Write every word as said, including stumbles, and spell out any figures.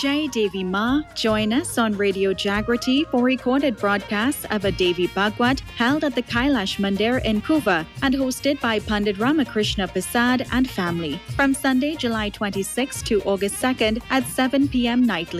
Jai Devi Ma. Join us on Radio Jagriti for recorded broadcasts of a Devi Bhagwat held at the Kailash Mandir in Kuva and hosted by Pandit Ramakrishna Prasad and family from Sunday, July twenty-sixth to August second at seven p.m. nightly.